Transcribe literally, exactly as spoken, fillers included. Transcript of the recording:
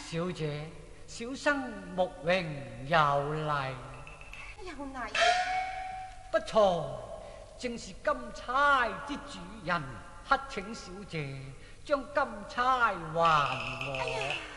小姐，小生慕榮有禮。 有禮。 不錯，正是金釵之主人，乞請小姐將金釵還我。 哎呀